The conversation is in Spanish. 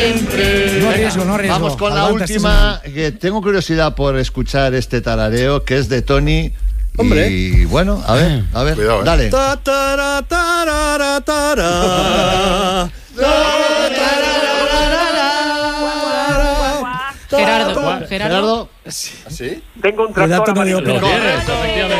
siempre. No arriesgo. Vamos con la Aguanta, última, que tengo curiosidad por escuchar este tarareo, que es de Tony. Hombre. Y bueno, a ver, Cuidado, dale. Ta, tara, tarara, tara. Gerardo. Gerardo. ¿Así? Tengo un Le da tractor tono de amarillo. ópera. Correcto, efectivamente.